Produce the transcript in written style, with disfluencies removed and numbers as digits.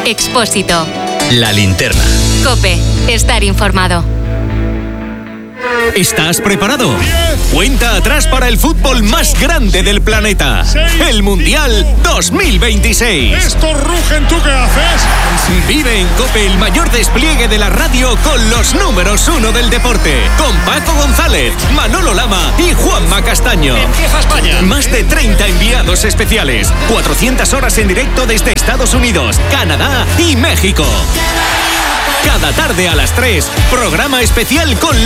Expósito. La Linterna. COPE. Estar informado. ¿Estás preparado? Cuenta atrás para el fútbol más grande del planeta. El Mundial 2026. ¡Estos rugen! ¿Tú qué haces? Vive en COPE el mayor despliegue de la radio con los números 1 del deporte. Con Paco González, Manolo Lama y Juanma Castaño. Empieza España. Más de 30 enviados especiales. 400 horas en directo desde Estados Unidos, Canadá y México. Cada tarde a las 3, programa especial con